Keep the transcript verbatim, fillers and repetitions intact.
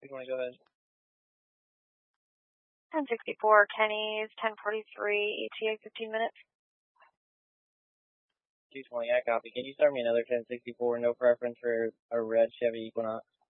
You want to go ahead? ten sixty-four, Kenny's, ten forty-three, E T A, fifteen minutes. two twenty, I copy. Can you start me another ten sixty-four, no preference for a red Chevy Equinox?